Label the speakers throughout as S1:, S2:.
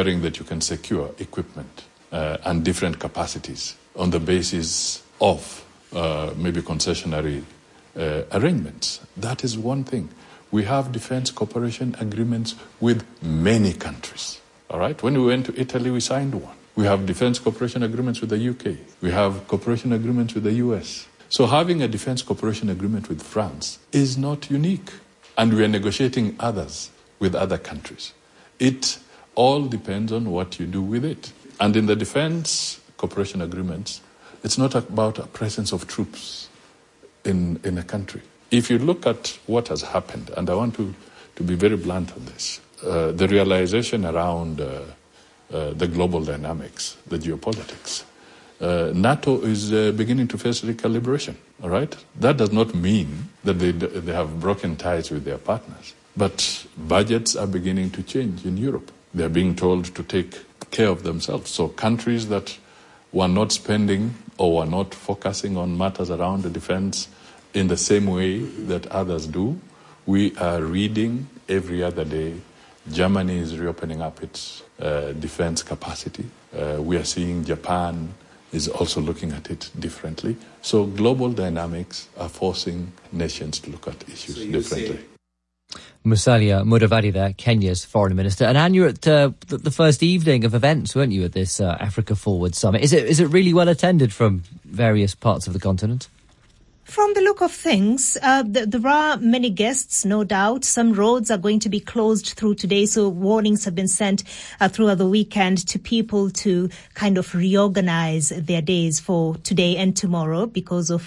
S1: ensuring that you can secure equipment and different capacities on the basis of maybe concessionary arrangements. That is one thing. We have defense cooperation agreements with many countries. All right? When we went to Italy, we signed one. We have defense cooperation agreements with the UK. We have cooperation agreements with the US. So having a defense cooperation agreement with France is not unique. And we are negotiating others with other countries. It all depends on what you do with it. And in the defense cooperation agreements, it's not about a presence of troops in a country. If you look at what has happened, and I want to be very blunt on this, the realization around the global dynamics, the geopolitics, NATO is beginning to face recalibration, all right? That does not mean that they have broken ties with their partners. But budgets are beginning to change in Europe. They're being told to take care of themselves. So countries that were not spending or were not focusing on matters around the defense in the same way that others do, we are reading every other day Germany is reopening up its defense capacity. We are seeing Japan is also looking at it differently. So global dynamics are forcing nations to look at issues differently.
S2: Musalia Mudavadi there, Kenya's foreign minister. And Anne, you're at the first evening of events, weren't you, at this Africa Forward Summit? Is it really well attended from various parts of the continent?
S3: From the look of things, there are many guests, no doubt. Some roads are going to be closed through today, so warnings have been sent throughout the weekend to people to kind of reorganize their days for today and tomorrow because of,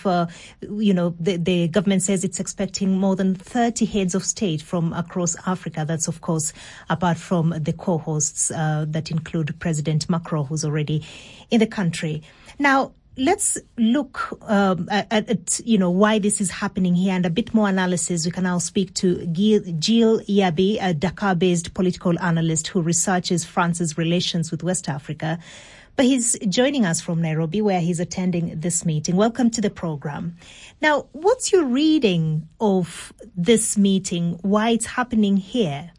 S3: the government says it's expecting more than 30 heads of state from across Africa. That's, of course, apart from the co-hosts that include President Macron, who's already in the country. Now, let's look at why this is happening here and a bit more analysis. We can now speak to Gilles Yabi, a Dakar-based political analyst who researches France's relations with West Africa. But he's joining us from Nairobi, where he's attending this meeting. Welcome to the program. Now, what's your reading of this meeting, why it's happening here?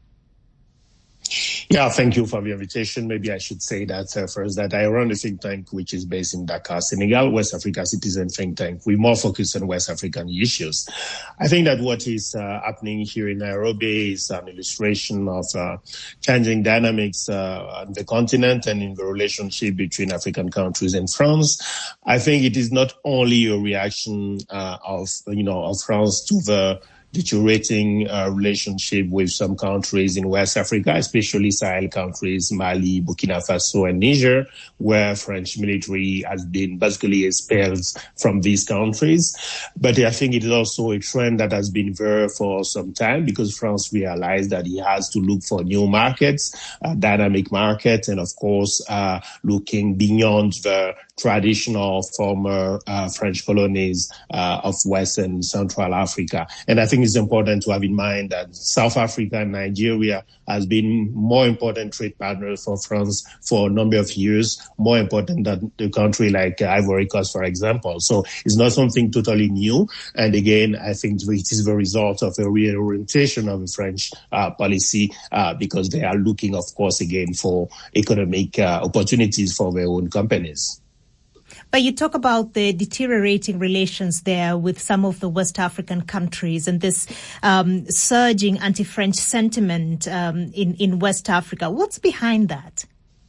S4: Yeah, thank you for the invitation. Maybe I should say that first, that I run a think tank which is based in Dakar, Senegal, West Africa Citizen Think Tank. We're more focused on West African issues. I think that what is happening here in Nairobi is an illustration of changing dynamics on the continent and in the relationship between African countries and France. I think it is not only a reaction of France to the deteriorating relationship with some countries in West Africa, especially Sahel countries, Mali, Burkina Faso, and Niger, where French military has been basically expelled from these countries. But I think it is also a trend that has been there for some time because France realized that it has to look for new markets, dynamic markets, and of course, looking beyond the traditional former French colonies of West and Central Africa. And I think it's important to have in mind that South Africa and Nigeria has been more important trade partners for France for a number of years, more important than a country like Ivory Coast, for example. So it's not something totally new. And again, I think it is the result of a reorientation of the French policy because they are looking, of course, again, for economic opportunities for their own companies.
S3: But you talk about the deteriorating relations there with some of the West African countries and this surging anti-French sentiment in West Africa. What's behind that?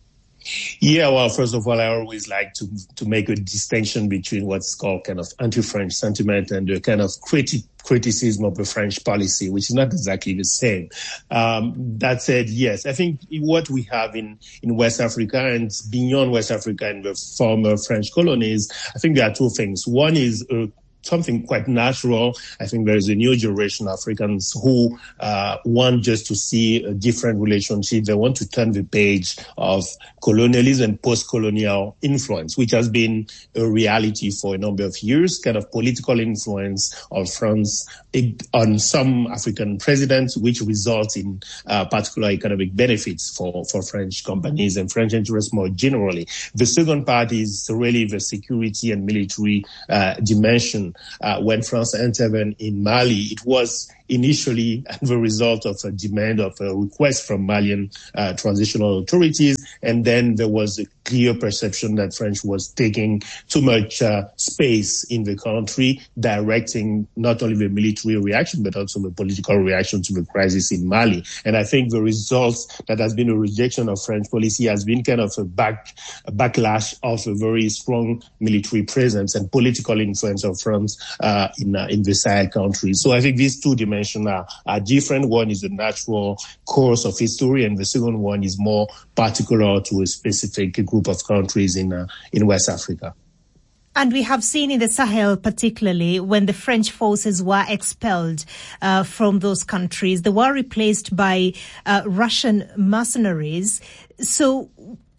S4: Yeah, well, first of all, I always like to make a distinction between what's called kind of anti-French sentiment and the kind of criticism of the French policy, which is not exactly the same. That said, yes, I think what we have in West Africa and beyond West Africa and the former French colonies, I think there are two things. One is something quite natural. I think there is a new generation of Africans who want just to see a different relationship. They want to turn the page of colonialism and post-colonial influence, which has been a reality for a number of years, kind of political influence of France on some African presidents, which results in particular economic benefits for French companies and French interests more generally. The second part is really the security and military dimension. When France intervened in Mali, it was initially the result of a demand of a request from Malian transitional authorities. And then there was a clear perception that France was taking too much space in the country, directing not only the military reaction, but also the political reaction to the crisis in Mali. And I think the results that has been a rejection of French policy has been kind of a backlash of a very strong military presence and political influence of France in the Sahel countries. So I think these two dimensions are different. One is the natural course of history, and the second one is more particular to a specific group of countries in West Africa.
S3: And we have seen in the Sahel, particularly when the French forces were expelled from those countries, they were replaced by Russian mercenaries. So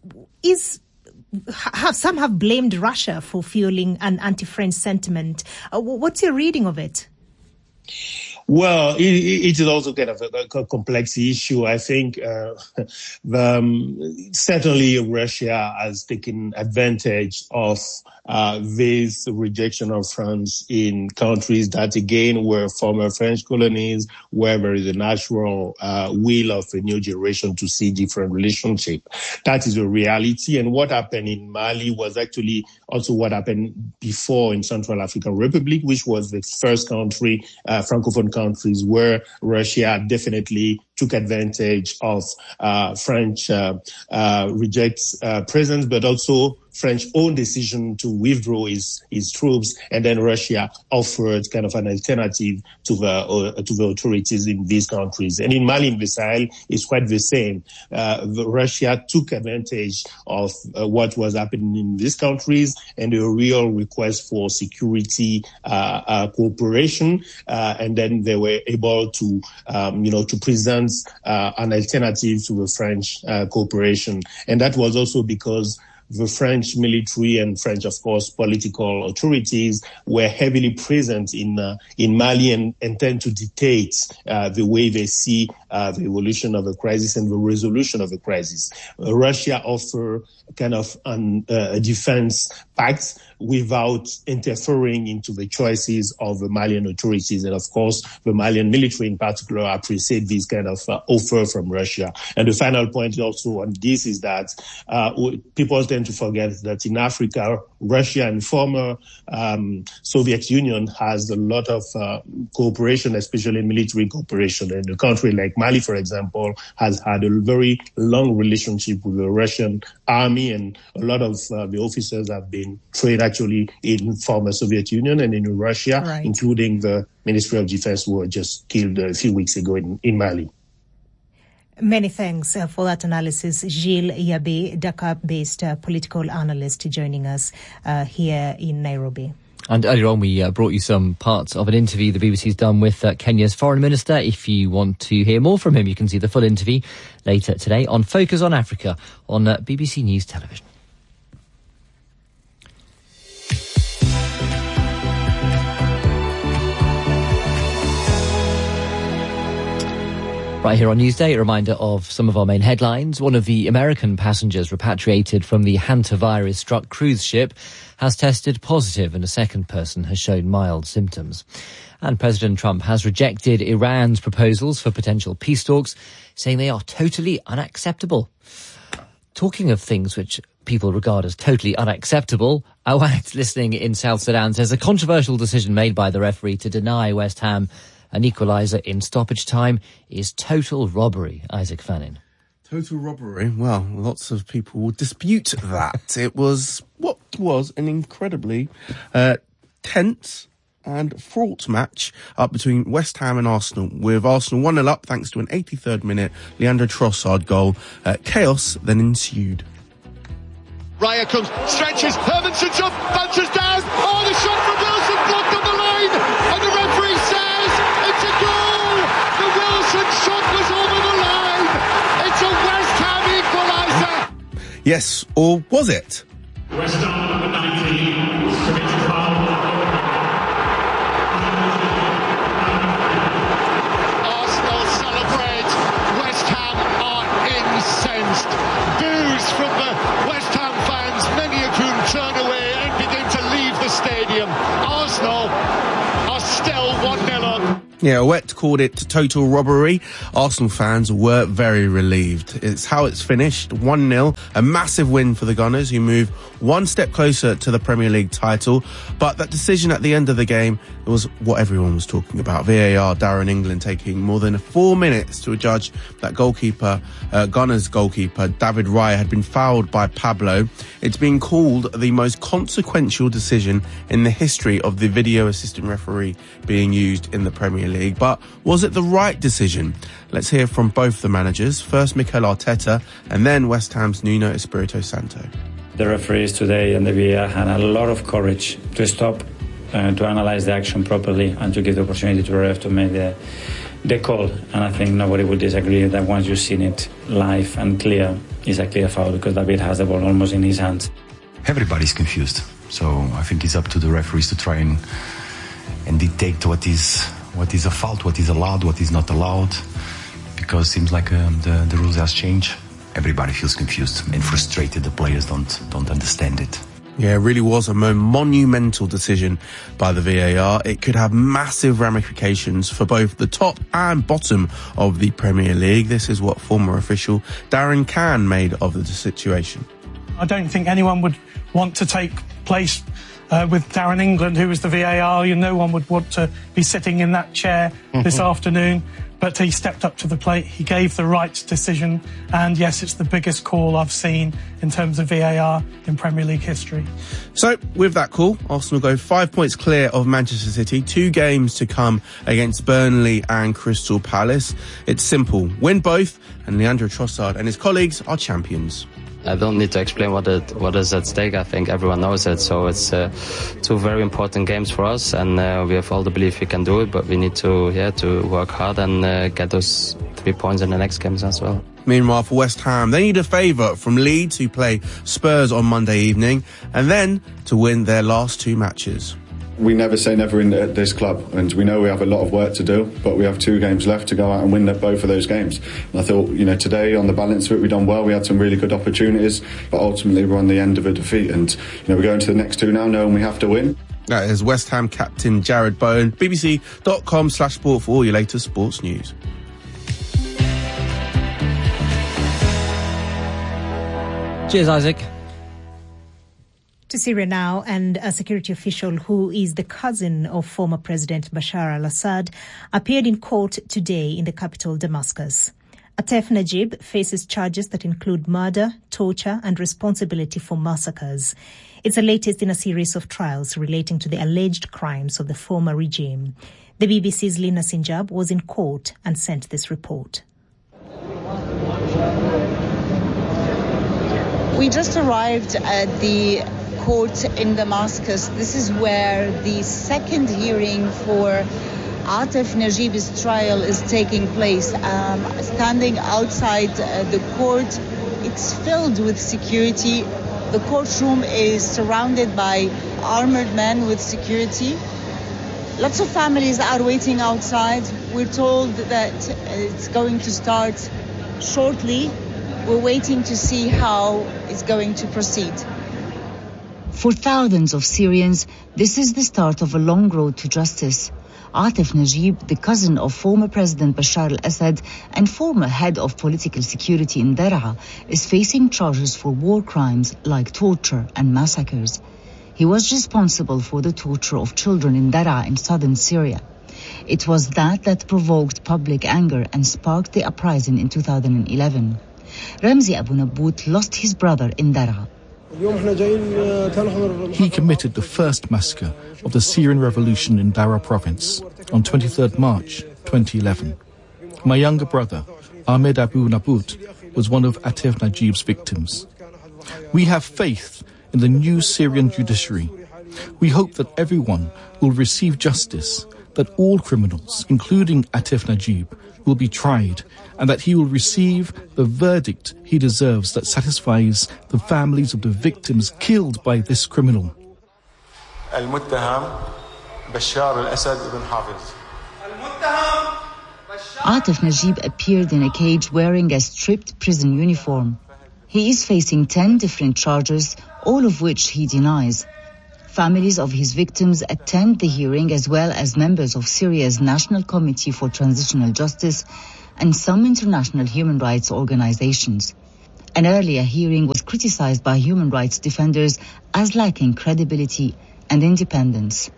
S3: some have blamed Russia for fueling an anti-French sentiment. What's your reading of it?
S4: Well, it is also kind of a complex issue. I think certainly Russia has taken advantage of this rejection of France in countries that, again, were former French colonies, where there is a natural will of a new generation to see different relationship. That is a reality. And what happened in Mali was actually also what happened before in Central African Republic, which was the first country, Francophone countries, where Russia definitely took advantage of French rejects presence, but also French own decision to withdraw his troops, and then Russia offered kind of an alternative to the authorities in these countries. And in Mali, in the Sahel, it's quite the same. Russia took advantage of what was happening in these countries and a real request for security cooperation, and then they were able to to present an alternative to the French cooperation. And that was also because the French military and French, of course, political authorities were heavily present in Mali and tend to dictate the way they see the evolution of the crisis and the resolution of the crisis. Russia offered kind of a defense pact without interfering into the choices of the Malian authorities. And of course, the Malian military in particular appreciate this kind of offer from Russia. And the final point also on this is that people tend to forget that in Africa, Russia and former Soviet Union has a lot of cooperation, especially military cooperation. And a country like Mali, for example, has had a very long relationship with the Russian army, and a lot of the officers have been trained actually in former Soviet Union and in Russia, right, including the Ministry of Defense, who were just killed a few weeks ago in Mali.
S3: Many thanks for that analysis. Gilles Yabe, Dakar-based political analyst, joining us here in Nairobi.
S2: And earlier on, we brought you some parts of an interview the BBC's done with Kenya's foreign minister. If you want to hear more from him, you can see the full interview later today on Focus on Africa on BBC News Television. Right here on Newsday, a reminder of some of our main headlines. One of the American passengers repatriated from the hantavirus-struck cruise ship has tested positive, and a second person has shown mild symptoms. And President Trump has rejected Iran's proposals for potential peace talks, saying they are totally unacceptable. Talking of things which people regard as totally unacceptable, Awad, listening in South Sudan, says a controversial decision made by the referee to deny West Ham an equaliser in stoppage time is total robbery. Isaac Fannin.
S5: Total robbery? Well, lots of people will dispute that. It was what was an incredibly tense and fraught match up between West Ham and Arsenal, with Arsenal 1-0 up thanks to an 83rd minute Leandro Trossard goal. Chaos then ensued.
S6: Raya comes, stretches, Hermanson's up, bounces down. Oh, the shot from Wilson blocked on the line, and the referee says it's a goal. The Wilson shot was over the line. It's a West Ham equaliser.
S5: Yes, or was it?
S7: West Ham number 19 commits a foul.
S6: Arsenal celebrate. West Ham are incensed. Boos from the West Ham fans, many of whom turn away and begin to leave the stadium. Arsenal are still 1-0 up.
S5: Yeah, Owet called it total robbery. Arsenal fans were very relieved. It's how it's finished, 1-0, a massive win for the Gunners, who move one step closer to the Premier League title. But that decision at the end of the game was what everyone was talking about. VAR, Darren England taking more than 4 minutes to judge that goalkeeper, Gunners goalkeeper, David Raya, had been fouled by Pablo. It's been called the most consequential decision in the history of the video assistant referee being used in the Premier League. But was it the right decision? Let's hear from both the managers. First, Mikel Arteta, and then West Ham's Nuno Espirito Santo.
S8: The referees today and the VAR had a lot of courage to stop, to analyse the action properly, and to give the opportunity to the ref to make the call. And I think nobody would disagree that once you've seen it live and clear, it's a clear foul, because David has the ball almost in his hands.
S9: Everybody's confused, so I think it's up to the referees to try and dictate what is a fault, what is allowed, what is not allowed, because it seems like the rules has changed. Everybody feels confused and frustrated. The players don't understand it.
S5: Yeah, it really was a monumental decision by the VAR. It could have massive ramifications for both the top and bottom of the Premier League. This is what former official Darren Can made of the situation.
S10: I don't think anyone would want to take place with Darren England, who was the VAR. No one would want to be sitting in that chair this afternoon. But he stepped up to the plate. He gave the right decision. And yes, it's the biggest call I've seen in terms of VAR in Premier League history.
S5: So, with that call, Arsenal go 5 points clear of Manchester City. 2 games to come against Burnley and Crystal Palace. It's simple. Win both, and Leandro Trossard and his colleagues are champions.
S11: I don't need to explain what is at stake. I think everyone knows it. So it's 2 very important games for us, and we have all the belief we can do it. But we need to work hard and get those 3 points in the next games as well.
S5: Meanwhile, for West Ham, they need a favour from Leeds, who play Spurs on Monday evening, and then to win their last 2 matches.
S12: We never say never in this club, and we know we have a lot of work to do, but we have 2 games left to go out and win both of those games. And I thought, today on the balance of it, we done well. We had some really good opportunities, but ultimately we're on the end of a defeat, and we're going to the next 2 now knowing we have to win.
S5: That is West Ham captain Jared Bowen. BBC.com/sport for all your latest sports news.
S2: Cheers, Isaac.
S3: To Syria now, and a security official who is the cousin of former President Bashar al-Assad appeared in court today in the capital, Damascus. Atef Najib faces charges that include murder, torture and responsibility for massacres. It's the latest in a series of trials relating to the alleged crimes of the former regime. The BBC's Lina Sinjab was in court and sent this report.
S13: We just arrived at the court in Damascus. This is where the second hearing for Atef Najib's trial is taking place. Standing outside the court, it's filled with security. The courtroom is surrounded by armored men with security. Lots of families are waiting outside. We're told that it's going to start shortly. We're waiting to see how it's going to proceed.
S14: For thousands of Syrians, this is the start of a long road to justice. Atef Najib, the cousin of former President Bashar al-Assad and former head of political security in Daraa, is facing charges for war crimes like torture and massacres. He was responsible for the torture of children in Daraa in southern Syria. It was that provoked public anger and sparked the uprising in 2011. Ramzi Abu Nabbout lost his brother in Daraa.
S15: He committed the first massacre of the Syrian revolution in Daraa province on 23rd March 2011. My younger brother, Ahmed Abu Nabbout, was one of Atef Najib's victims. We have faith in the new Syrian judiciary. We hope that everyone will receive justice, that all criminals, including Atef Najib, will be tried, and that he will receive the verdict he deserves that satisfies the families of the victims killed by this criminal.
S14: Atef Najib appeared in a cage wearing a stripped prison uniform. He is facing 10 different charges, all of which he denies. Families of his victims attend the hearing, as well as members of Syria's National Committee for Transitional Justice and some international human rights organizations. An earlier hearing was criticized by human rights defenders as lacking credibility and independence.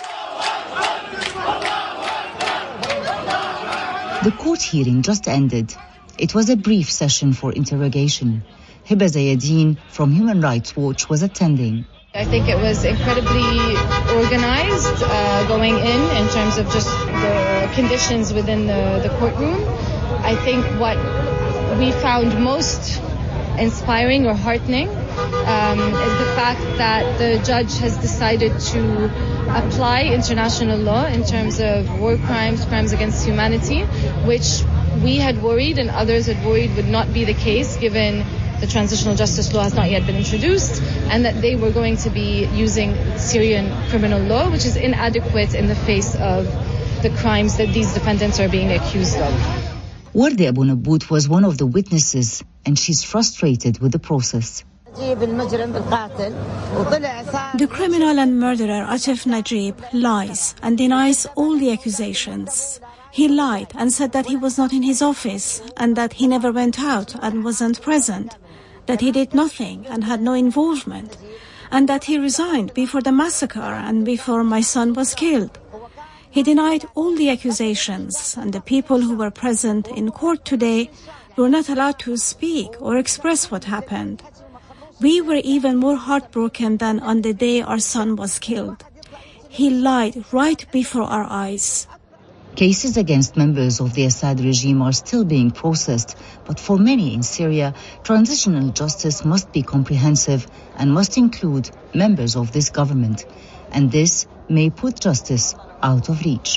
S14: The court hearing just ended. It was a brief session for interrogation. Hiba Zayedin from Human Rights Watch was attending.
S16: I think it was incredibly organized going in terms of just the conditions within the courtroom. I think what we found most inspiring or heartening is the fact that the judge has decided to apply international law in terms of war crimes, crimes against humanity, which we had worried and others had worried would not be the case given the transitional justice law has not yet been introduced, and that they were going to be using Syrian criminal law, which is inadequate in the face of the crimes that these defendants are being accused of.
S14: Wardi Abu Nabbout was one of the witnesses, and she's frustrated with the process.
S17: The criminal and murderer Atef Najib lies and denies all the accusations. He lied and said that he was not in his office and that he never went out and wasn't present, that he did nothing and had no involvement, and that he resigned before the massacre and before my son was killed. He denied all the accusations, and the people who were present in court today were not allowed to speak or express what happened. We were even more heartbroken than on the day our son was killed. He lied right before our eyes.
S14: Cases against members of the Assad regime are still being processed, but for many in Syria, transitional justice must be comprehensive and must include members of this government. And this may put justice out of reach.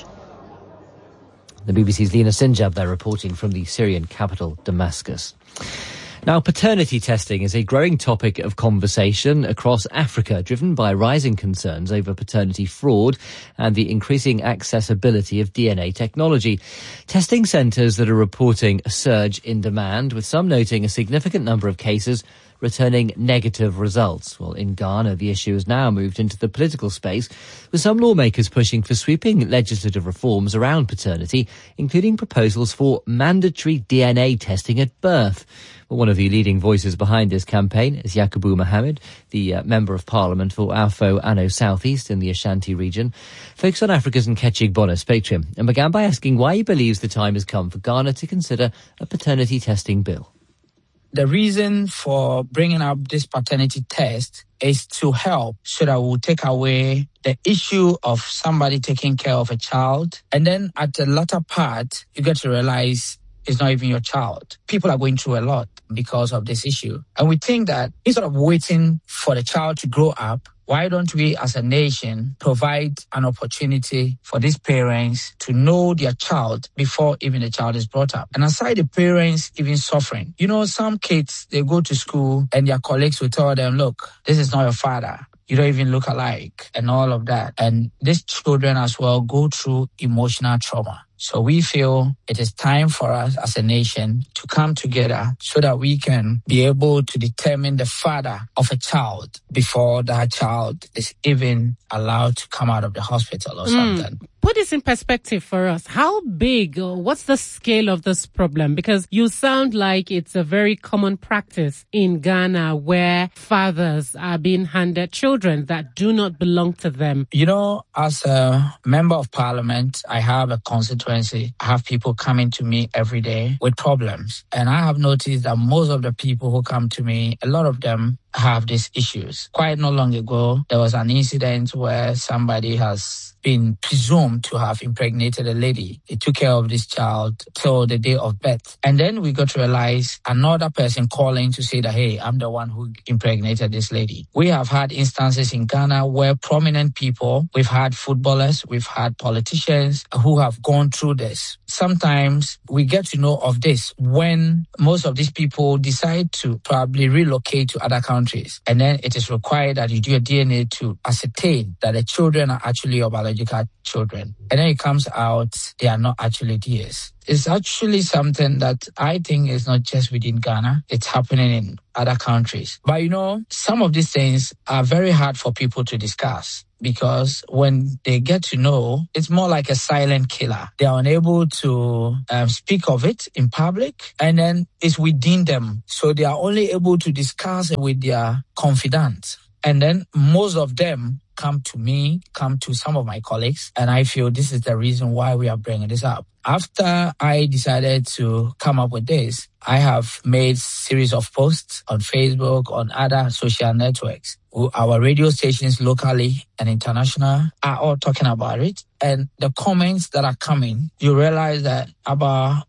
S2: The BBC's Lena Sinjab there reporting from the Syrian capital, Damascus. Now, paternity testing is a growing topic of conversation across Africa, driven by rising concerns over paternity fraud and the increasing accessibility of DNA technology. Testing centres that are reporting a surge in demand, with some noting a significant number of cases returning negative results. Well, in Ghana, the issue has now moved into the political space, with some lawmakers pushing for sweeping legislative reforms around paternity, including proposals for mandatory DNA testing at birth. Well, one of the leading voices behind this campaign is Yakubu Mohammed, the Member of Parliament for Afo Ano South East in the Ashanti region. Focus on Africa's Nkechi Igbona spoke to him and began by asking why he believes the time has come for Ghana to consider a paternity testing bill.
S18: The reason for bringing up this paternity test is to help so that we'll take away the issue of somebody taking care of a child. And then at the latter part, you get to realize it's not even your child. People are going through a lot because of this issue. And we think that instead of waiting for the child to grow up, why don't we as a nation provide an opportunity for these parents to know their child before even the child is brought up? And aside the parents even suffering, some kids, they go to school and their colleagues will tell them, look, this is not your father. You don't even look alike and all of that. And these children as well go through emotional trauma. So we feel it is time for us as a nation to come together so that we can be able to determine the father of a child before that child is even allowed to come out of the hospital or something.
S19: Put this in perspective for us. How big or what's the scale of this problem? Because you sound like it's a very common practice in Ghana where fathers are being handed children that do not belong to them.
S18: As a member of parliament, I have a constituency. I have people coming to me every day with problems. And I have noticed that most of the people who come to me, a lot of them have these issues. Quite not long ago, there was an incident where somebody has been presumed to have impregnated a lady. They took care of this child till the day of birth. And then we got to realize another person calling to say that, hey, I'm the one who impregnated this lady. We have had instances in Ghana where prominent people, we've had footballers, we've had politicians who have gone through this. Sometimes we get to know of this when most of these people decide to probably relocate to other countries. And then it is required that you do a DNA to ascertain that the children are actually your biological children. And then it comes out they are not actually theirs. is actually something that I think is not just within Ghana. It's happening in other countries. But some of these things are very hard for people to discuss, because when they get to know, it's more like a silent killer. They are unable to speak of it in public, and then it's within them. So they are only able to discuss it with their confidants. And then most of them come to me, come to some of my colleagues, and I feel this is the reason why we are bringing this up. After I decided to come up with this, I have made series of posts on Facebook, on other social networks. Our radio stations locally and international are all talking about it. And the comments that are coming, you realize that about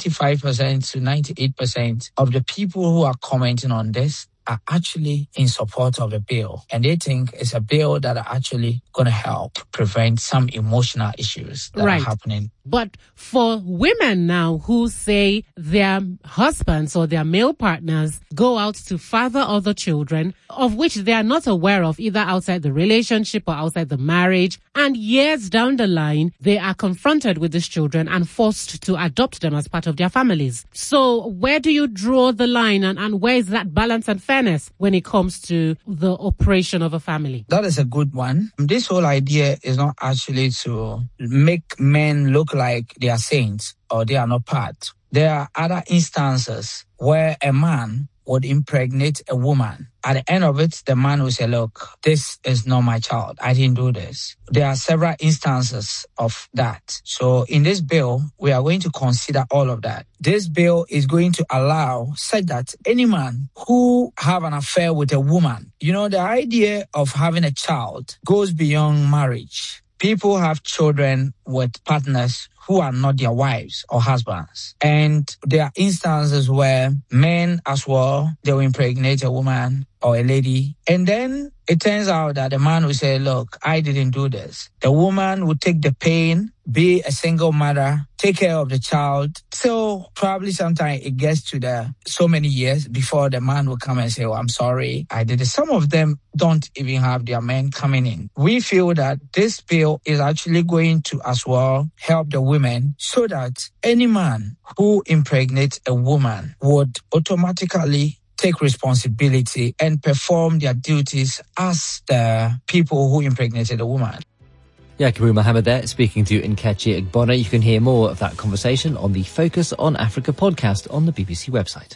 S18: 95% to 98% of the people who are commenting on this are actually in support of the bill. And they think it's a bill that are actually going to help prevent some emotional issues that are happening.
S19: But for women now who say their husbands or their male partners go out to father other children, of which they are not aware of either outside the relationship or outside the marriage, and years down the line, they are confronted with these children and forced to adopt them as part of their families. So where do you draw the line, and where is that balance and fairness when it comes to the operation of a family?
S18: That is a good one. This whole idea is not actually to make men look like they are saints or they are not part. There are other instances where a man would impregnate a woman. At the end of it, the man will say, look, this is not my child. I didn't do this. There are several instances of that. So in this bill, we are going to consider all of that. This bill is going to allow such that any man who have an affair with a woman, the idea of having a child goes beyond marriage. People have children with partners who are not their wives or husbands. And there are instances where men as well, they will impregnate a woman or a lady. And then it turns out that the man will say, look, I didn't do this. The woman will take the pain, be a single mother, take care of the child. So probably sometimes it gets to so many years before the man will come and say, oh, I'm sorry, I did it. Some of them don't even have their men coming in. We feel that this bill is actually going to as well help the women, so that any man who impregnates a woman would automatically take responsibility and perform their duties as the people who impregnated a woman.
S2: Yakubu Mohammed there, speaking to Nkechi Igbona. You can hear more of that conversation on the Focus on Africa podcast on the BBC website.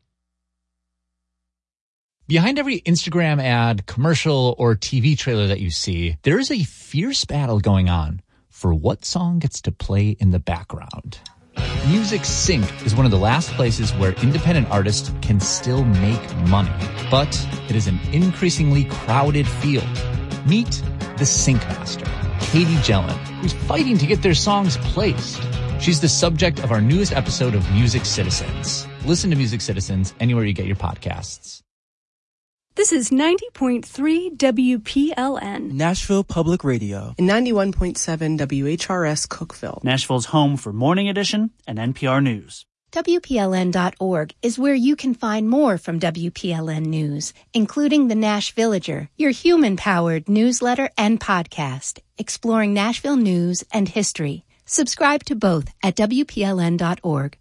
S20: Behind every Instagram ad, commercial, or TV trailer that you see, there is a fierce battle going on for what song gets to play in the background. Music Sync is one of the last places where independent artists can still make money, but it is an increasingly crowded field. Meet the Sync Master, Katie Jelen, who's fighting to get their songs placed. She's the subject of our newest episode of Music Citizens. Listen to Music Citizens anywhere you get your podcasts.
S21: This is 90.3 WPLN.
S22: Nashville Public Radio.
S23: And 91.7 WHRS Cookeville.
S24: Nashville's home for Morning Edition and NPR News.
S25: WPLN.org is where you can find more from WPLN News, including the Nash Villager, your human-powered newsletter and podcast, exploring Nashville news and history. Subscribe to both at WPLN.org.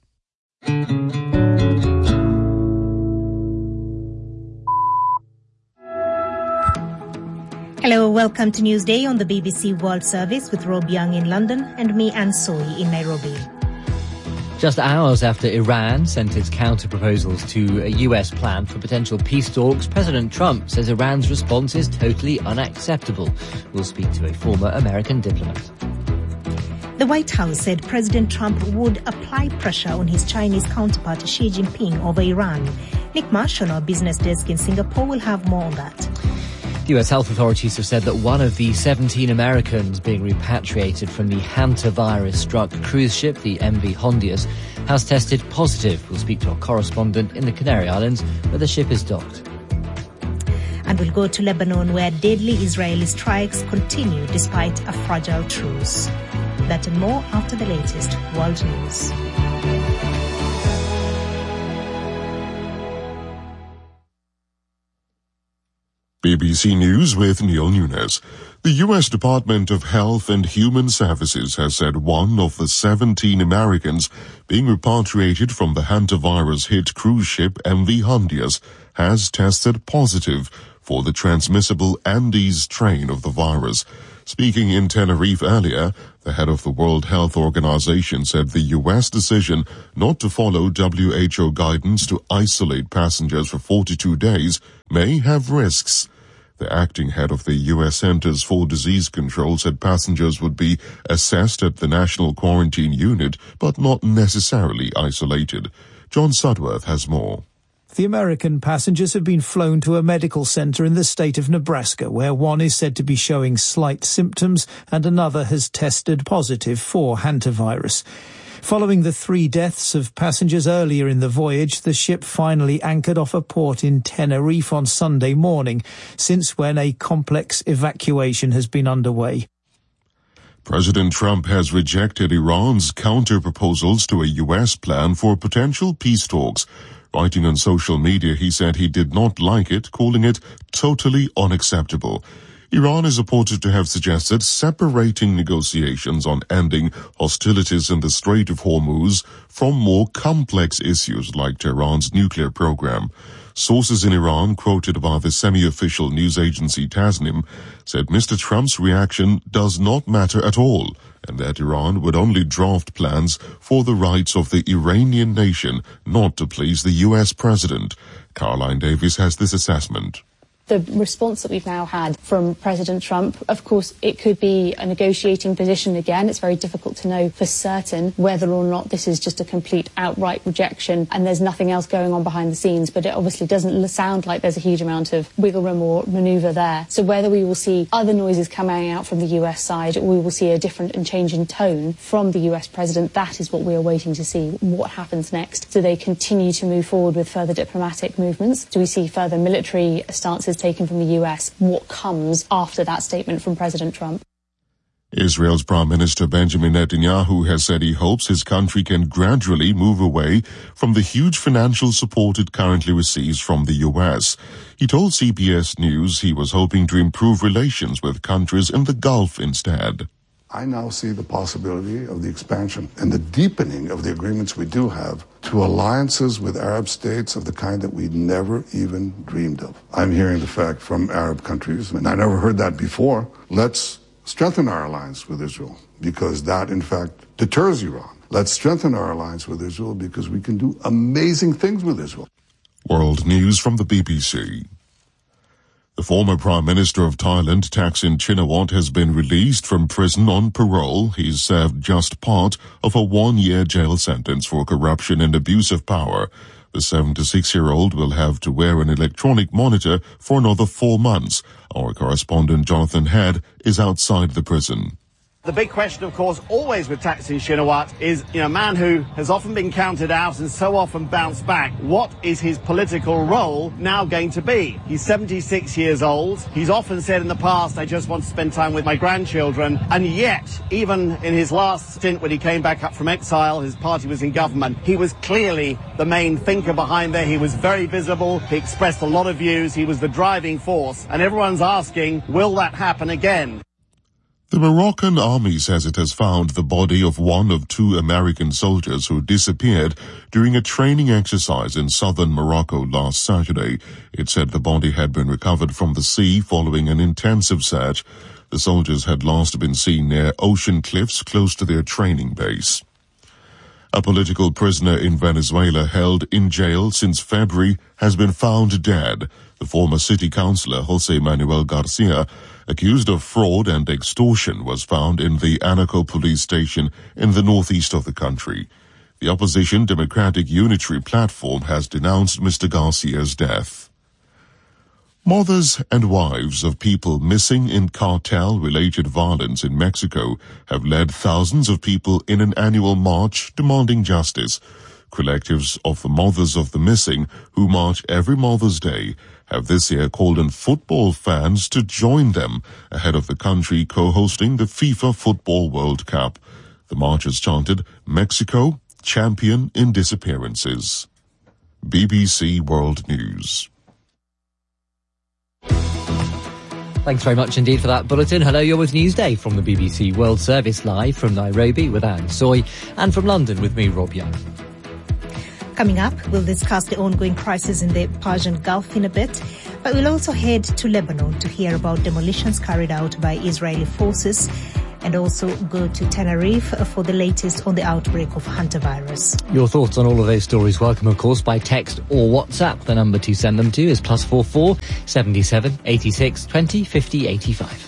S3: Hello, welcome to Newsday on the BBC World Service with Rob Young in London and me, Anne Soy, in Nairobi.
S2: Just hours after Iran sent its counter-proposals to a US plan for potential peace talks, President Trump says Iran's response is totally unacceptable. We'll speak to a former American diplomat.
S3: The White House said President Trump would apply pressure on his Chinese counterpart Xi Jinping over Iran. Nick Marsh on our business desk in Singapore will have more on that.
S2: The US health authorities have said that one of the 17 Americans being repatriated from the hantavirus-struck cruise ship, the MV Hondius, has tested positive. We'll speak to our correspondent in the Canary Islands, where the ship is docked.
S3: And we'll go to Lebanon, where deadly Israeli strikes continue despite a fragile truce. That and more after the latest world news.
S1: BBC News with Neil Nunes. The U.S. Department of Health and Human Services has said one of the 17 Americans being repatriated from the hantavirus-hit cruise ship MV Hondias has tested positive for the transmissible Andes strain of the virus. Speaking in Tenerife earlier, the head of the World Health Organization said the U.S. decision not to follow WHO guidance to isolate passengers for 42 days may have risks. The acting head of the U.S. Centers for Disease Control said passengers would be assessed at the National Quarantine Unit, but not necessarily isolated. John Sudworth has more.
S4: The American passengers have been flown to a medical center in the state of Nebraska, where one is said to be showing slight symptoms and another has tested positive for hantavirus. Following the 3 deaths of passengers earlier in the voyage, the ship finally anchored off a port in Tenerife on Sunday morning, since when a complex evacuation has been underway.
S1: President Trump has rejected Iran's counter-proposals to a U.S. plan for potential peace talks. Writing on social media, he said he did not like it, calling it totally unacceptable. Iran is reported to have suggested separating negotiations on ending hostilities in the Strait of Hormuz from more complex issues like Tehran's nuclear program. Sources in Iran, quoted by the semi-official news agency Tasnim, said Mr. Trump's reaction does not matter at all, and that Iran would only draft plans for the rights of the Iranian nation, not to please the U.S. president. Caroline Davies has this assessment.
S6: The response that we've now had from President Trump, of course, it could be a negotiating position again. It's very difficult to know for certain whether or not this is just a complete outright rejection and there's nothing else going on behind the scenes. But it obviously doesn't sound like there's a huge amount of wiggle room or manoeuvre there. So whether we will see other noises coming out from the US side or we will see a different and change in tone from the US president, that is what we are waiting to see. What happens next? Do they continue to move forward with further diplomatic movements? Do we see further military stances taken from the US? What comes after that statement from President Trump?
S1: Israel's Prime Minister Benjamin Netanyahu has said he hopes his country can gradually move away from the huge financial support it currently receives from the US. He told CBS News he was hoping to improve relations with countries in the Gulf instead.
S7: I now see the possibility of the expansion and the deepening of the agreements we do have to alliances with Arab states of the kind that we never even dreamed of. I'm hearing the fact from Arab countries, and I never heard that before. Let's strengthen our alliance with Israel because that, in fact, deters Iran. Let's strengthen our alliance with Israel because we can do amazing things with Israel.
S1: World News from the BBC. The former Prime Minister of Thailand, Thaksin Shinawatra, has been released from prison on parole. He's served just part of a 1-year jail sentence for corruption and abuse of power. The 76-year-old will have to wear an electronic monitor for another 4 months. Our correspondent Jonathan Head is outside the prison.
S8: The big question, of course, always with Thaksin Shinawatra is, a man who has often been counted out and so often bounced back. What is his political role now going to be? He's 76 years old. He's often said in the past, I just want to spend time with my grandchildren. And yet, even in his last stint when he came back up from exile, his party was in government, he was clearly the main thinker behind there. He was very visible. He expressed a lot of views. He was the driving force. And everyone's asking, will that happen again?
S1: The Moroccan army says it has found the body of one of 2 American soldiers who disappeared during a training exercise in southern Morocco last Saturday. It said the body had been recovered from the sea following an intensive search. The soldiers had last been seen near Ocean Cliffs close to their training base. A political prisoner in Venezuela held in jail since February has been found dead. The former city councillor, Jose Manuel Garcia, accused of fraud and extortion, was found in the Anaco police station in the northeast of the country. The opposition Democratic Unitary Platform has denounced Mr. Garcia's death. Mothers and wives of people missing in cartel-related violence in Mexico have led thousands of people in an annual march demanding justice. Collectives of the mothers of the missing, who march every Mother's Day, have this year called on football fans to join them ahead of the country co-hosting the FIFA Football World Cup. The marchers chanted, "Mexico, champion in disappearances." BBC World News.
S2: Thanks very much indeed for that bulletin. Hello, you're with Newsday from the BBC World Service, live from Nairobi with Anne Soy, and from London with me, Rob Young.
S3: Coming up, we'll discuss the ongoing crisis in the Persian Gulf in a bit, but we'll also head to Lebanon to hear about demolitions carried out by Israeli forces, and also go to Tenerife for the latest on the outbreak of hantavirus.
S2: Your thoughts on all of those stories welcome, of course, by text or WhatsApp. The number to send them to is +44 77 86 20 50 85.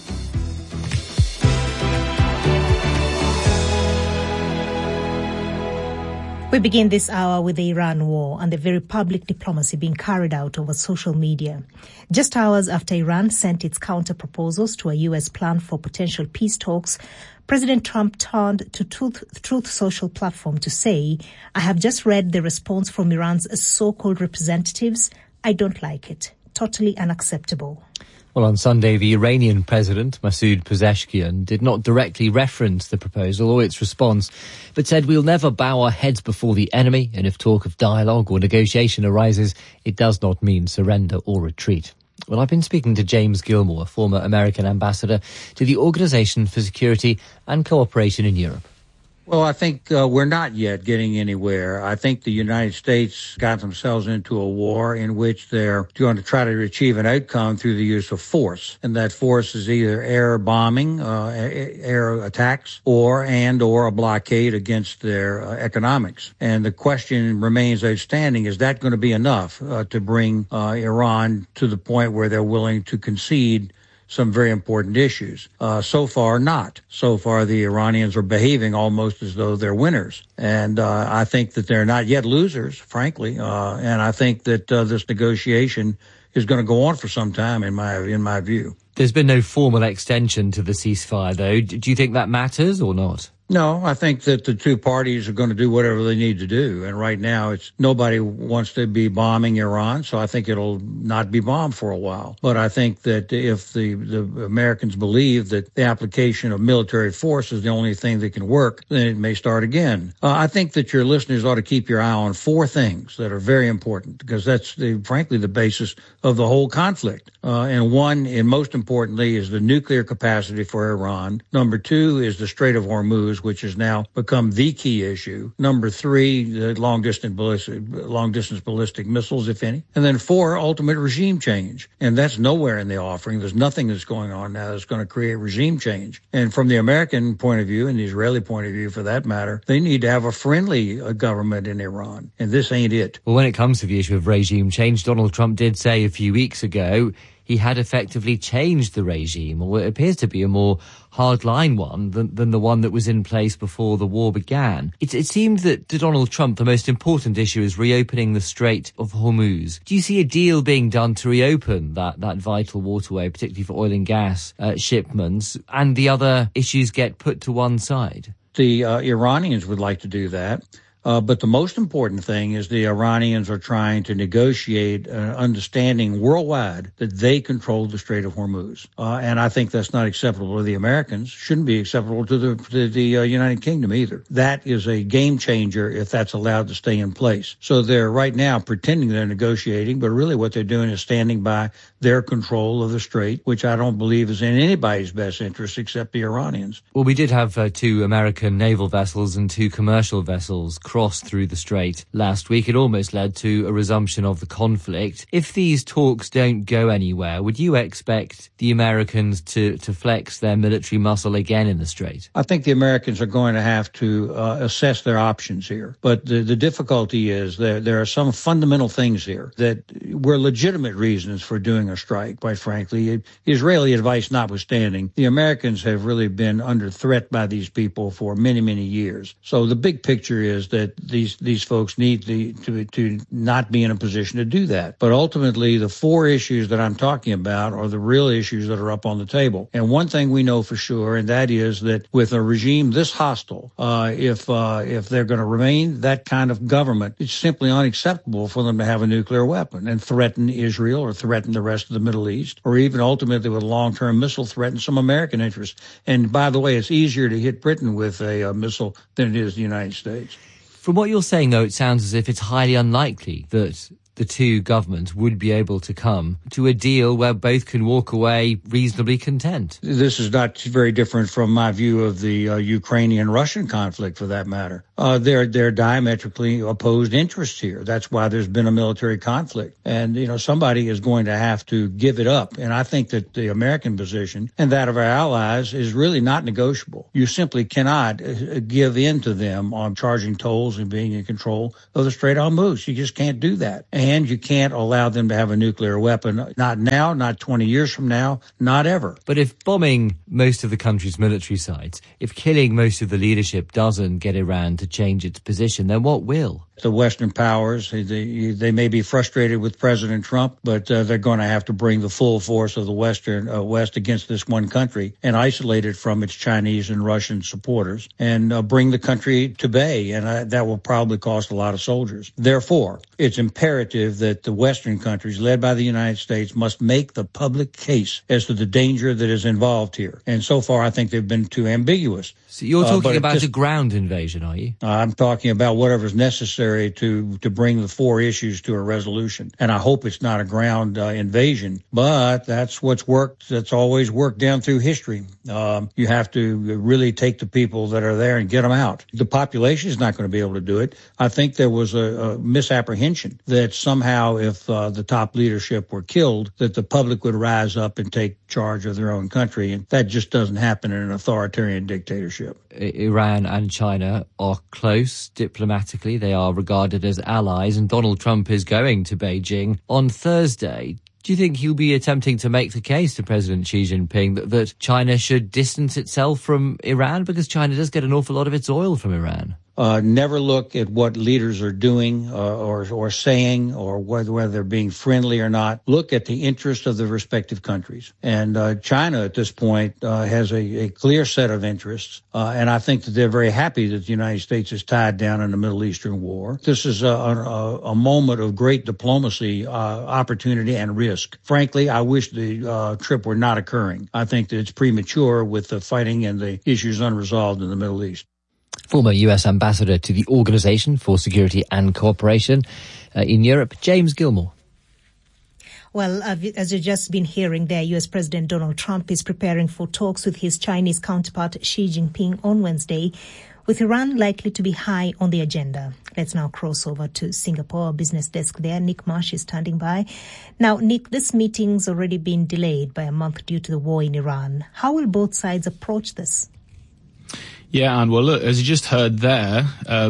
S3: We begin this hour with the Iran war and the very public diplomacy being carried out over social media. Just hours after Iran sent its counter-proposals to a U.S. plan for potential peace talks, President Trump turned to Truth Social platform to say, "I have just read the response from Iran's so-called representatives. I don't like it. Totally unacceptable."
S2: Well, on Sunday, the Iranian president, Masoud Pezeshkian, did not directly reference the proposal or its response, but said we'll never bow our heads before the enemy, and if talk of dialogue or negotiation arises, it does not mean surrender or retreat. Well, I've been speaking to James Gilmore, former American ambassador to the Organization for Security and Cooperation in Europe.
S5: Well, I think we're not yet getting anywhere. I think the United States got themselves into a war in which they're going to try to achieve an outcome through the use of force. And that force is either air bombing, air attacks, or a blockade against their economics. And the question remains outstanding, is that going to be enough to bring Iran to the point where they're willing to concede some very important issues? So far, not. So far, the Iranians are behaving almost as though they're winners. And I think that they're not yet losers, frankly. And I think that this negotiation is going to go on for some time, in my view.
S2: There's been no formal extension to the ceasefire, though. Do you think that matters or not?
S5: No, I think that the two parties are going to do whatever they need to do. And right now, nobody wants to be bombing Iran, so I think it'll not be bombed for a while. But I think that if the Americans believe that the application of military force is the only thing that can work, then it may start again. I think that your listeners ought to keep your eye on four things that are very important, because that's frankly the basis of the whole conflict. And one, and most importantly, is the nuclear capacity for Iran. Number two is the Strait of Hormuz, which has now become the key issue. Number three, the long-distance ballistic missiles, if any. And then four, ultimate regime change. And that's nowhere in the offering. There's nothing that's going on now that's going to create regime change. And from the American point of view, and the Israeli point of view for that matter, they need to have a friendly government in Iran. And this ain't it.
S2: Well, when it comes to the issue of regime change, Donald Trump did say a few weeks ago he had effectively changed the regime, or it appears to be a more hardline one than the one that was in place before the war began. It seemed that to Donald Trump, the most important issue is reopening the Strait of Hormuz. Do you see a deal being done to reopen that vital waterway, particularly for oil and gas shipments, and the other issues get put to one side?
S5: The Iranians would like to do that. But the most important thing is the Iranians are trying to negotiate an understanding worldwide that they control the Strait of Hormuz. And I think that's not acceptable to the Americans, shouldn't be acceptable to the United Kingdom either. That is a game changer if that's allowed to stay in place. So they're right now pretending they're negotiating, but really what they're doing is standing by their control of the strait, which I don't believe is in anybody's best interest except the Iranians.
S2: Well, we did have two American naval vessels and two commercial vessels crossed through the strait last week. It almost led to a resumption of the conflict. If these talks don't go anywhere, would you expect the Americans to flex their military muscle again in the strait?
S5: I think the Americans are going to have to assess their options here. But the difficulty is there are some fundamental things here that were legitimate reasons for doing a strike, quite frankly. Israeli advice notwithstanding, the Americans have really been under threat by these people for many, many years. So the big picture is that these folks need to not be in a position to do that. But ultimately, the four issues that I'm talking about are the real issues that are up on the table. And one thing we know for sure, and that is that with a regime this hostile, if they're going to remain that kind of government, it's simply unacceptable for them to have a nuclear weapon and threaten Israel or threaten the rest of the Middle East, or even ultimately with a long-term missile threaten some American interests. And by the way, it's easier to hit Britain with a missile than it is the United States.
S2: From what you're saying, though, it sounds as if it's highly unlikely that the two governments would be able to come to a deal where both can walk away reasonably content.
S5: This is not very different from my view of the Ukrainian-Russian conflict, for that matter. They're diametrically opposed interests here. That's why there's been a military conflict. And, somebody is going to have to give it up. And I think that the American position and that of our allies is really not negotiable. You simply cannot give in to them on charging tolls and being in control of the Strait of Hormuz. You just can't do that. And you can't allow them to have a nuclear weapon. Not now, not 20 years from now, not ever.
S2: But if bombing most of the country's military sites, if killing most of the leadership doesn't get Iran to change its position, then what will?
S5: The Western powers, they may be frustrated with President Trump, but they're going to have to bring the full force of the West against this one country and isolate it from its Chinese and Russian supporters and bring the country to bay. And that will probably cost a lot of soldiers. Therefore, it's imperative that the Western countries, led by the United States, must make the public case as to the danger that is involved here. And so far, I think they've been too ambiguous.
S2: So you're talking about a ground invasion, are you?
S5: I'm talking about whatever's necessary to bring the four issues to a resolution. And I hope it's not a ground invasion, but that's what's worked. That's always worked down through history. You have to really take the people that are there and get them out. The population is not going to be able to do it. I think there was a misapprehension that somehow if the top leadership were killed, that the public would rise up and take charge of their own country. And that just doesn't happen in an authoritarian dictatorship.
S2: Iran and China are close diplomatically. They are regarded as allies, and Donald Trump is going to Beijing on Thursday. Do you think he'll be attempting to make the case to President Xi Jinping that China should distance itself from Iran, because China does get an awful lot of its oil from Iran?
S5: Never look at what leaders are doing or saying, or whether they're being friendly or not. Look at the interest of the respective countries. And China at this point has a clear set of interests. And I think that they're very happy that the United States is tied down in the Middle Eastern war. This is a moment of great diplomacy, opportunity, and risk. Frankly, I wish the trip were not occurring. I think that it's premature with the fighting and the issues unresolved in the Middle East.
S2: Former US Ambassador to the Organization for Security and Cooperation in Europe, James Gilmore.
S3: Well, as you've just been hearing there, US President Donald Trump is preparing for talks with his Chinese counterpart Xi Jinping on Wednesday, with Iran likely to be high on the agenda. Let's now cross over to Singapore, business desk there. Nick Marsh is standing by. Now, Nick, this meeting's already been delayed by a month due to the war in Iran. How will both sides approach this?
S9: Yeah, and well, look, as you just heard there,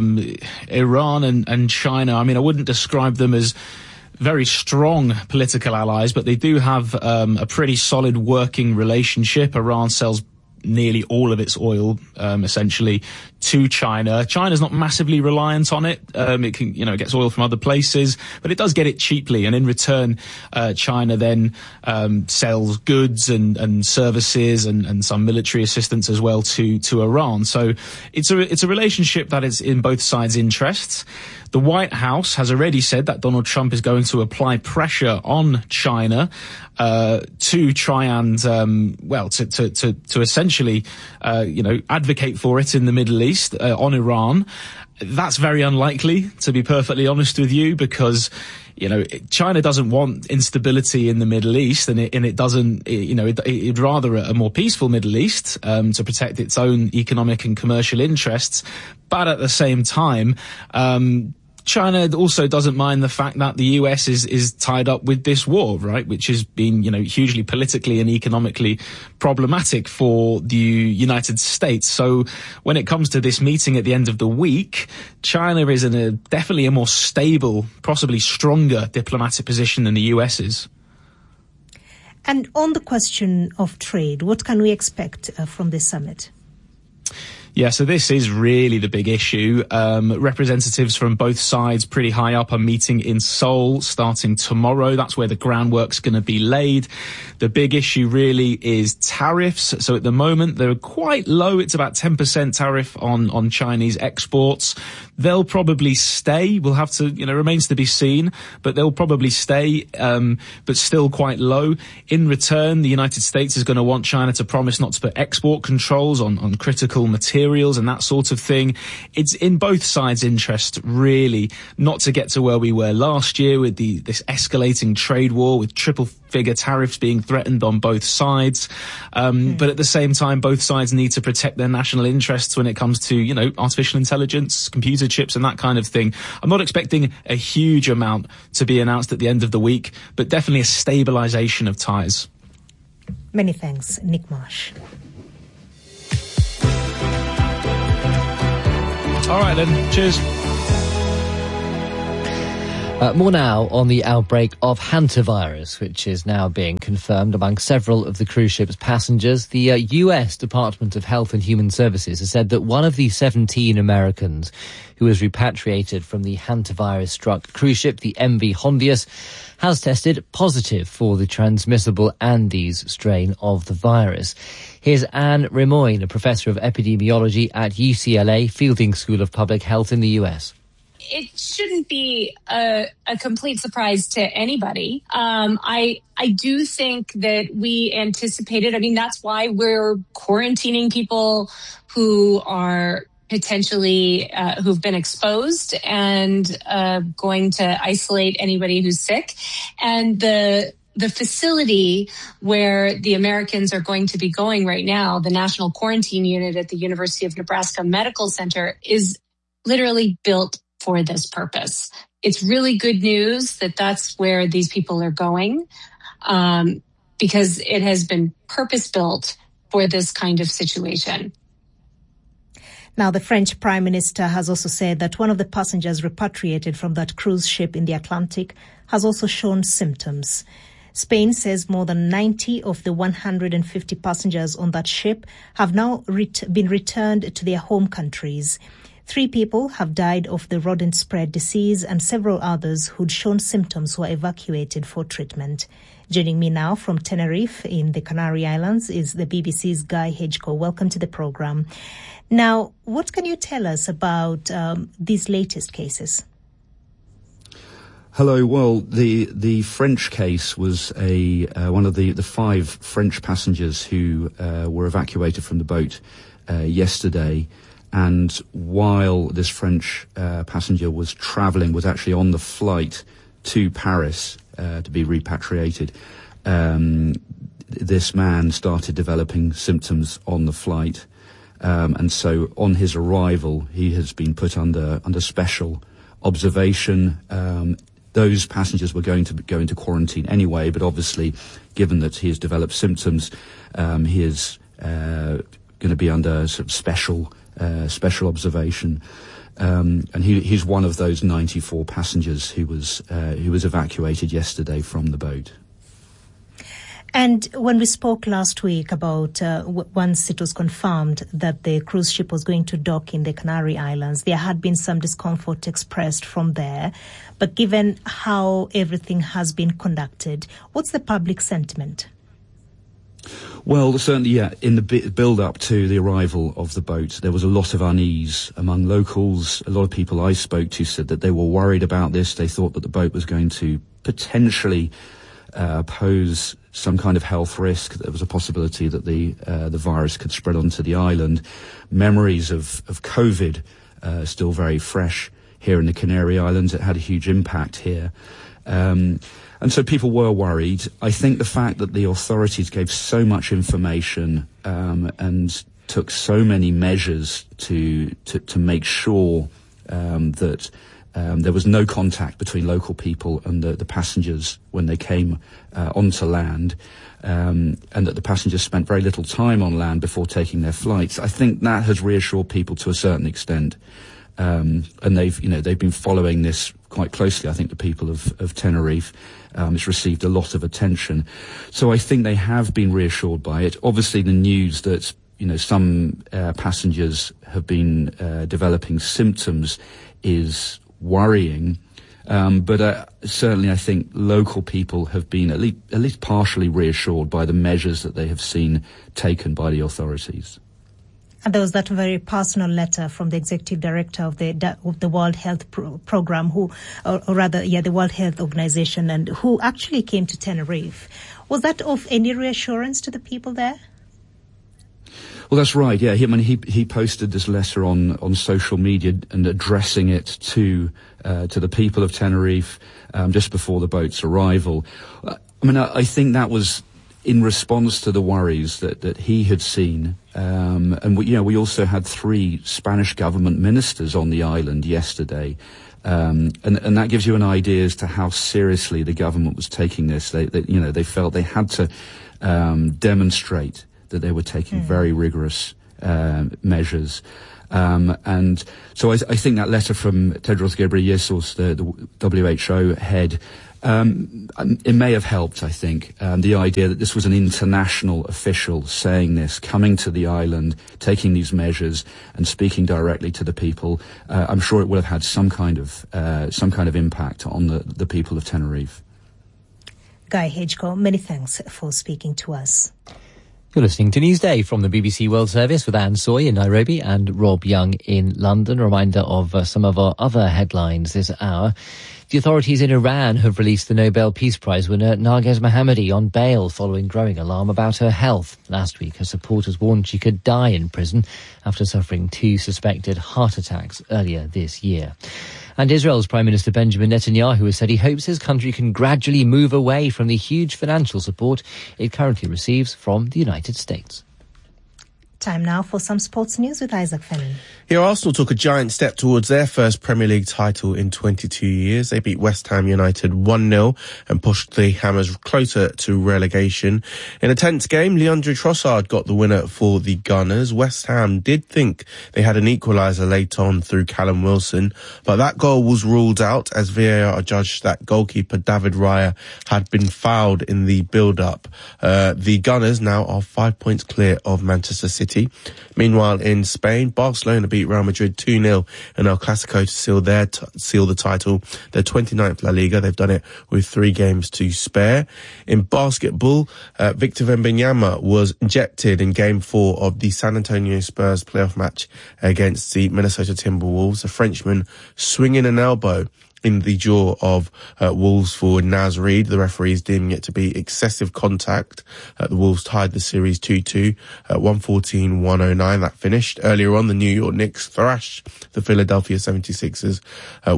S9: Iran and China, I mean, I wouldn't describe them as very strong political allies, but they do have a pretty solid working relationship. Iran sells nearly all of its oil, essentially, to China. China's not massively reliant on it. It can, it gets oil from other places, but it does get it cheaply. And in return, China then sells goods and services and some military assistance as well to Iran. So it's a relationship that is in both sides' interests. The White House has already said that Donald Trump is going to apply pressure on China to try and to essentially advocate for it in the Middle East on Iran. That's very unlikely, to be perfectly honest with you, because China doesn't want instability in the Middle East, and it'd rather a more peaceful Middle East to protect its own economic and commercial interests. But at the same time, China also doesn't mind the fact that the US is tied up with this war, right, which has been, hugely politically and economically problematic for the United States. So when it comes to this meeting at the end of the week, China is in definitely a more stable, possibly stronger diplomatic position than the US is.
S3: And on the question of trade, what can we expect from this summit?
S9: Yeah, so this is really the big issue. Representatives from both sides pretty high up are meeting in Seoul starting tomorrow. That's where the groundwork's going to be laid. The big issue really is tariffs. So at the moment, they're quite low. It's about 10% tariff on Chinese exports. They'll probably stay. We'll have to, remains to be seen, but they'll probably stay, but still quite low. In return, the United States is going to want China to promise not to put export controls on critical materials materials and that sort of thing. It's in both sides' interest, really, not to get to where we were last year with this escalating trade war with triple-figure tariffs being threatened on both sides. But at the same time, both sides need to protect their national interests when it comes to, artificial intelligence, computer chips and that kind of thing. I'm not expecting a huge amount to be announced at the end of the week, but definitely a stabilisation of ties.
S3: Many thanks, Nick Marsh.
S9: All right then, cheers.
S2: More now on the outbreak of hantavirus, which is now being confirmed among several of the cruise ship's passengers. The US Department of Health and Human Services has said that one of the 17 Americans who was repatriated from the hantavirus-struck cruise ship, the MV Hondius, has tested positive for the transmissible Andes strain of the virus. Here's Anne Remoyne, a professor of epidemiology at UCLA Fielding School of Public Health in the US.
S10: It shouldn't be a complete surprise to anybody. I do think that we anticipated, that's why we're quarantining people who are potentially, who've been exposed and going to isolate anybody who's sick. And the facility where the Americans are going to be going right now, the National Quarantine Unit at the University of Nebraska Medical Center, is literally built for this purpose. It's really good news that that's where these people are going, because it has been purpose-built for this kind of situation.
S3: Now, the French Prime Minister has also said that one of the passengers repatriated from that cruise ship in the Atlantic has also shown symptoms. Spain says more than 90 of the 150 passengers on that ship have now been returned to their home countries. 3 people have died of the rodent-spread disease, and several others who'd shown symptoms were evacuated for treatment. Joining me now from Tenerife in the Canary Islands is the BBC's Guy Hedgecoe. Welcome to the program. Now, what can you tell us about these latest cases?
S11: Hello. Well, the French case was one of the 5 French passengers who were evacuated from the boat yesterday. And while this French passenger was actually on the flight to Paris to be repatriated, this man started developing symptoms on the flight. And so on his arrival, he has been put under special observation. Those passengers were going to go into quarantine anyway, but obviously, given that he has developed symptoms, he is going to be under sort of special observation, and he's one of those 94 passengers who was evacuated yesterday from the boat.
S3: And when we spoke last week about once it was confirmed that the cruise ship was going to dock in the Canary Islands, there had been some discomfort expressed from there. But given how everything has been conducted, what's the public sentiment?
S11: Well, certainly, yeah. In the build-up to the arrival of the boat, there was a lot of unease among locals. A lot of people I spoke to said that they were worried about this. They thought that the boat was going to potentially pose some kind of health risk. There was a possibility that the virus could spread onto the island. Memories of COVID still very fresh here in the Canary Islands. It had a huge impact here. And so people were worried. I think the fact that the authorities gave so much information and took so many measures to make sure that there was no contact between local people and the passengers when they came onto land, and that the passengers spent very little time on land before taking their flights. I think that has reassured people to a certain extent. And they've been following this quite closely. I think the people of Tenerife, it's received a lot of attention. So I think they have been reassured by it. Obviously the news that, some passengers have been developing symptoms is worrying. But certainly I think local people have been at least partially reassured by the measures that they have seen taken by the authorities.
S3: And there was that very personal letter from the executive director of the World Health Program, the World Health Organization, and who actually came to Tenerife. Was that of any reassurance to the people there?
S11: Well, that's right. Yeah, he posted this letter on social media and addressing it to the people of Tenerife just before the boat's arrival. I think that was in response to the worries that he had seen. And we also had 3 Spanish government ministers on the island yesterday. And that gives you an idea as to how seriously the government was taking this. They felt they had to demonstrate that they were taking very rigorous measures. And so I think that letter from Tedros Ghebreyesus, the WHO head, it may have helped, I think, the idea that this was an international official saying this, coming to the island, taking these measures and speaking directly to the people. I'm sure it would have had some kind of impact on the people of Tenerife.
S3: Guy Hedgecoe, many thanks for speaking to us.
S2: You're listening to Newsday from the BBC World Service with Anne Soy in Nairobi and Rob Young in London. A reminder of some of our other headlines this hour. The authorities in Iran have released the Nobel Peace Prize winner Narges Mohammadi on bail following growing alarm about her health. Last week, her supporters warned she could die in prison after suffering 2 suspected heart attacks earlier this year. And Israel's Prime Minister Benjamin Netanyahu has said he hopes his country can gradually move away from the huge financial support it currently receives from the United States.
S3: Time now for some sports news with Isaac Fenton.
S12: Here, Arsenal took a giant step towards their first Premier League title in 22 years. They beat West Ham United 1-0 and pushed the Hammers closer to relegation. In a tense game, Leandro Trossard got the winner for the Gunners. West Ham did think they had an equaliser late on through Callum Wilson, but that goal was ruled out as VAR judged that goalkeeper David Raya had been fouled in the build-up. The Gunners now are 5 points clear of Manchester City. Meanwhile, in Spain, Barcelona beat Real Madrid 2-0 in El Clasico to seal the title. Their 29th La Liga. They've done it with 3 games to spare. In basketball, Victor Wembanyama was ejected in Game 4 of the San Antonio Spurs playoff match against the Minnesota Timberwolves. A Frenchman swinging an elbow in the jaw of Wolves forward Naz Reid. The referees deeming it to be excessive contact. The Wolves tied the series 2-2 at 114-109. That finished. Earlier on, the New York Knicks thrashed the Philadelphia 76ers at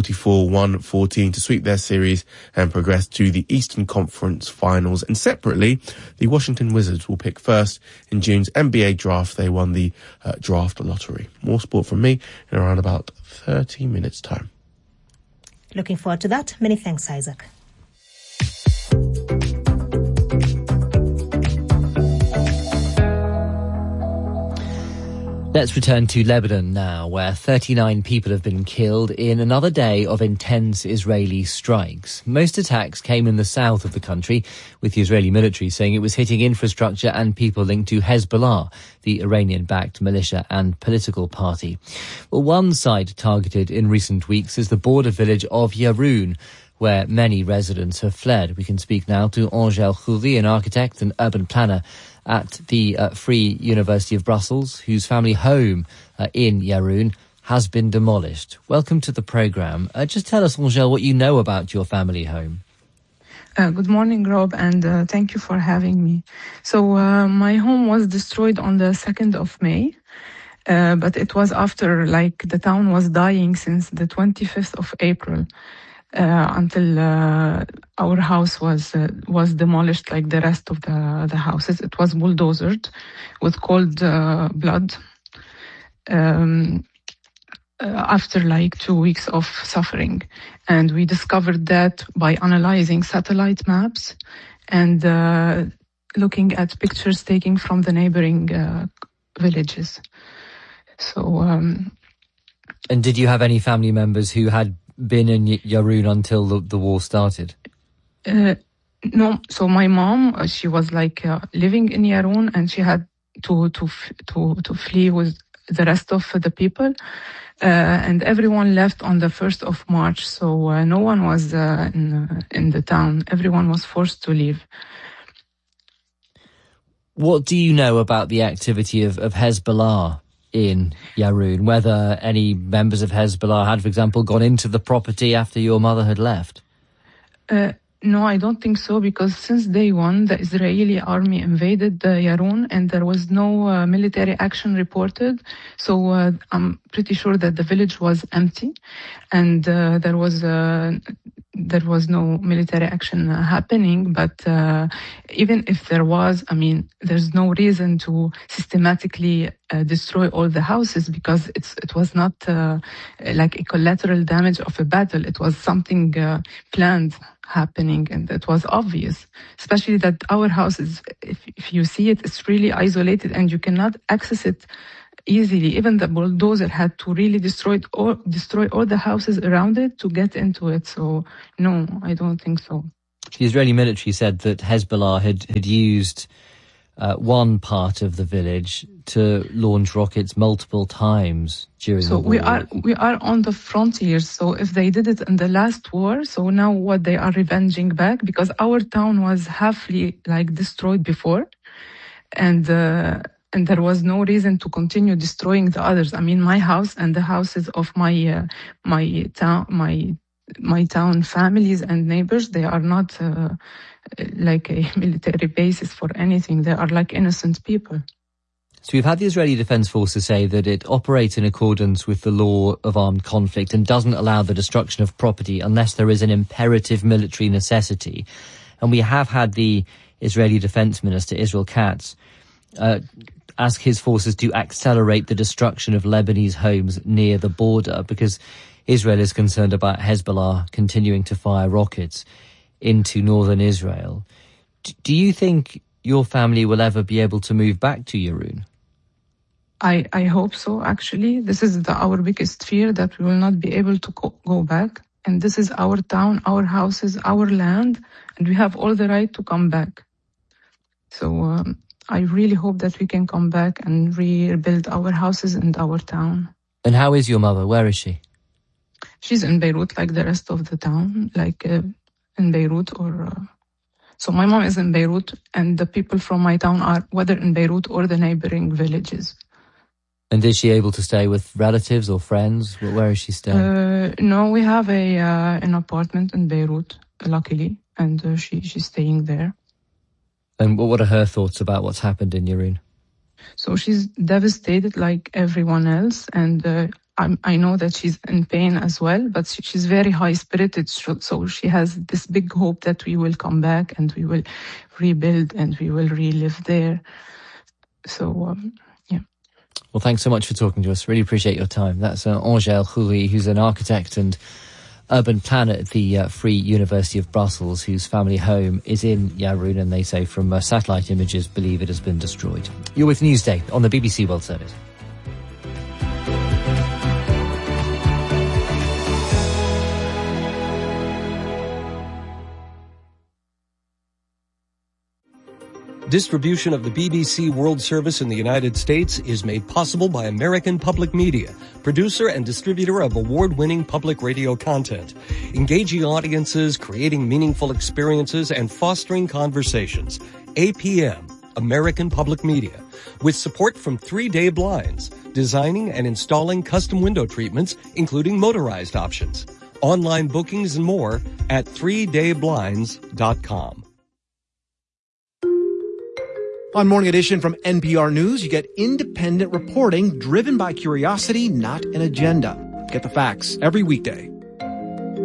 S12: 144-114 to sweep their series and progress to the Eastern Conference Finals. And separately, the Washington Wizards will pick first in June's NBA draft. They won the draft lottery. More sport from me in around about 30 minutes' time.
S3: Looking forward to that. Many thanks, Isaac.
S2: Let's return to Lebanon now, where 39 people have been killed in another day of intense Israeli strikes. Most attacks came in the south of the country, with the Israeli military saying it was hitting infrastructure and people linked to Hezbollah, the Iranian-backed militia and political party. Well, one site targeted in recent weeks is the border village of Yaroun, where many residents have fled. We can speak now to Angèle Khoury, an architect and urban planner at the Free University of Brussels, whose family home in Yaroun has been demolished. Welcome to the programme. Just tell us, Angèle, what you know about your family home.
S13: Good morning, Rob, and thank you for having me. So my home was destroyed on the 2nd of May, but it was after, the town was dying since the 25th of April. Until our house was demolished like the rest of the houses. It was bulldozed with cold blood after 2 weeks of suffering. And we discovered that by analyzing satellite maps and looking at pictures taken from the neighboring villages. So.
S2: And did you have any family members who had been in Yaroun until the war started?
S13: No. So my mom, she was living in Yaroun, and she had to flee with the rest of the people, and everyone left on the 1st of March. So no one was in the town. Everyone was forced to leave.
S2: What do you know about the activity of Hezbollah in Yaroun, whether any members of Hezbollah had, for example, gone into the property after your mother had left?
S13: No, I don't think so, because since day one, the Israeli army invaded Yarun and there was no military action reported. So I'm pretty sure that the village was empty and there was no military action happening. But even if there was, I mean, there's no reason to systematically destroy all the houses, because it was not like a collateral damage of a battle. It was something planned happening, and it was obvious, especially that our house is, if you see it, it's really isolated and you cannot access it easily. Even the bulldozer had to really destroy all the houses around it to get into it. So no, I don't think so.
S2: The Israeli military said that Hezbollah had used one part of the village to launch rockets multiple times during the war.
S13: We are on the frontiers. So if they did it in the last war, so now what they are revenging back, because our town was halfly like destroyed before, and there was no reason to continue destroying the others. I mean, my house and the houses of my town families and neighbors, they are not like a military basis for anything. They are like innocent people.
S2: So we've had the Israeli Defense Forces say that it operates in accordance with the law of armed conflict and doesn't allow the destruction of property unless there is an imperative military necessity. And we have had the Israeli Defense Minister, Israel Katz, ask his forces to accelerate the destruction of Lebanese homes near the border, because Israel is concerned about Hezbollah continuing to fire rockets into northern Israel. Do you think your family will ever be able to move back to Yarun?
S13: I hope so, actually. This is our biggest fear, that we will not be able to go back. And this is our town, our houses, our land, and we have all the right to come back. So I really hope that we can come back and rebuild our houses and our town.
S2: And how is your mother? Where is she?
S13: She's in Beirut, like the rest of the town, like in Beirut So my mom is in Beirut, and the people from my town are whether in Beirut or the neighboring villages.
S2: And is she able to stay with relatives or friends? Where is she staying?
S13: No, we have an apartment in Beirut, luckily, and she's staying there.
S2: And what are her thoughts about what's happened in Yarun?
S13: So she's devastated like everyone else, and I know that she's in pain as well, but she's very high-spirited, so she has this big hope that we will come back and we will rebuild and we will relive there. So, yeah.
S2: Well, thanks so much for talking to us. Really appreciate your time. That's Angèle Khoury, who's an architect and urban planner at the Free University of Brussels, whose family home is in Yarun, and they say from satellite images believe it has been destroyed. You're with Newsday on the BBC World Service.
S14: Distribution of the BBC World Service in the United States is made possible by American Public Media, producer and distributor of award-winning public radio content, engaging audiences, creating meaningful experiences, and fostering conversations. APM, American Public Media, with support from 3 Day Blinds, designing and installing custom window treatments, including motorized options. Online bookings and more at 3dayblinds.com.
S15: On Morning Edition from NPR News, you get independent reporting driven by curiosity, not an agenda. Get the facts every weekday.